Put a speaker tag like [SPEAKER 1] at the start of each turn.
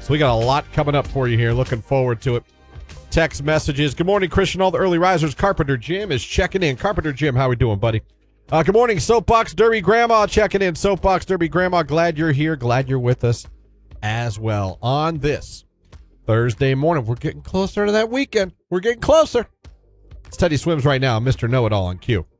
[SPEAKER 1] So we got a lot coming up for you here. Looking forward to it. Text messages. Good morning, Christian. All the early risers. Carpenter Jim is checking in. Carpenter Jim, how we doing, buddy? Good morning, Soapbox Derby Grandma checking in. Soapbox Derby Grandma, glad you're here. Glad you're with us as well on this Thursday morning. We're getting closer to that weekend. We're getting closer. It's Teddy Swims right now. Mr. Know-It-All on Q.